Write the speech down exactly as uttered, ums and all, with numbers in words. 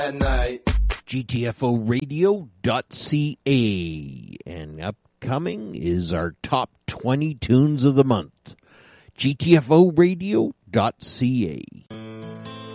at night. G T F O radio dot C A. And upcoming is our top twenty tunes of the month. G T F O radio dot C A.